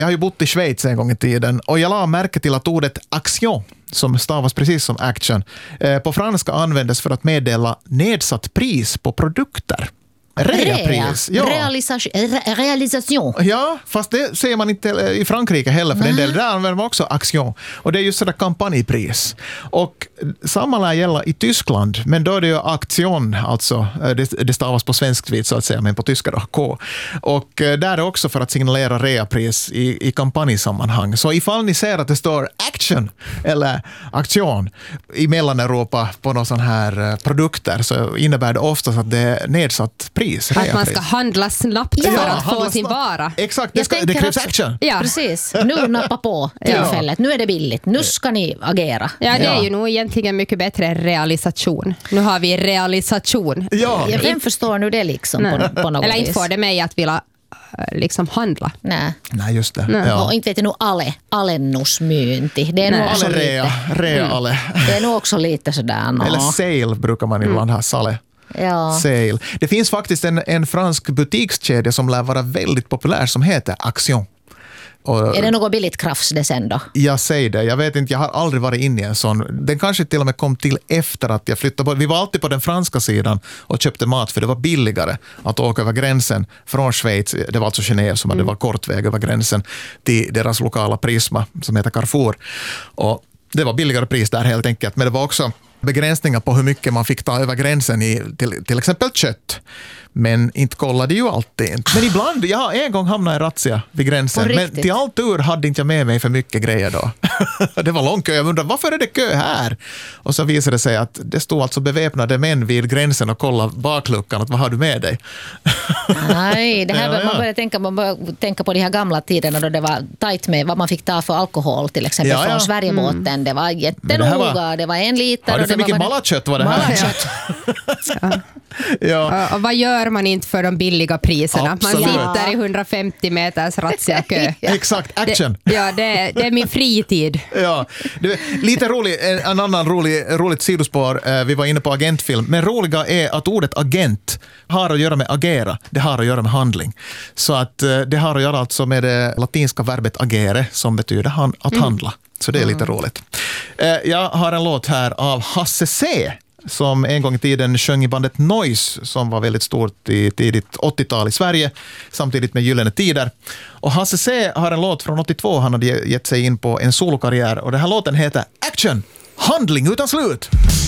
Jag har ju bott i Schweiz en gång i tiden och jag la märke till att ordet action, som stavas precis som action, på franska användes för att meddela nedsatt pris på produkter. Reapris. Ja. Realisation. Ja, fast det säger man inte i Frankrike heller för den del. Där använder man också action. Och det är just sådär kampanjpris. Och samma lär gälla i Tyskland, men då är det ju aktion, alltså det stavas på svenskt så att säga, men på tyska då, K. Och där är också för att signalera reapris i kampanjsammanhang. Så ifall ni ser att det står action eller aktion i Mellaneuropa på någon sån här produkter, så innebär det oftast att det är nedsatt pris. Att man ska handla snabbt för att få sin vara. Exakt, det krävs action. Ja. Precis, nu nappa på tillfället. Nu är det billigt, nu ska ni agera. Ja, det är ju nog egentligen mycket bättre realisation. Nu har vi realisation. Ja. Vem förstår nu det liksom på något eller vis? inte får det mig att vilja liksom handla. Nej, just det. Ja. Och inte vet jag nog alennusmynti. Det är nog också rea. Det är nog också lite sådär. Eller sale brukar man ibland ha, sale. Ja. Sale. Det finns faktiskt en fransk butikskedja som lär vara väldigt populär som heter Action. Och är det något billigt krafts det sen då? Jag säger det. Jag vet inte, jag har aldrig varit inne i en sån. Den kanske till och med kom till efter att jag flyttade på. Vi var alltid på den franska sidan och köpte mat för det var billigare att åka över gränsen från Schweiz. Det var alltså Genève som hade var kort väg över gränsen till deras lokala Prisma som heter Carrefour. Och det var billigare pris där helt enkelt. Men det var också begränsningar på hur mycket man fick ta över gränsen i till exempel kött. Men inte kollade ju alltid. Men ibland, jag har en gång hamnat i razzia vid gränsen. Men till all tur hade inte jag med mig för mycket grejer då. Det var lång kö. Jag undrade, varför är det kö här? Och så visade det sig att det stod alltså beväpnade män vid gränsen och kollade bakluckan. Att, vad har du med dig? Nej, det här, man börjar tänka på de här gamla tiderna då det var tajt med vad man fick ta för alkohol till exempel från Sverigebåten. Det var jättenoga. Det var 1 liter. Har du för mycket malakött var det här? Ja. Och vad gör man inte för de billiga priserna? Absolut. Man sitter i 150 meters razziakö. Exakt, action. Det är min fritid. Ja, lite rolig, en annan roligt sidospår. Vi var inne på agentfilm. Men roliga är att ordet agent har att göra med agera. Det har att göra med handling. Så att det har att göra alltså med det latinska verbet agere som betyder att handla. Så det är lite roligt. Jag har en låt här av Hasse C, som en gång i tiden sjöng i bandet Noise som var väldigt stort i tidigt 80-tal i Sverige samtidigt med Gyllene Tider. Och Hasse C har en låt från 82, han hade gett sig in på en solokarriär och den här låten heter Action, handling utan slut.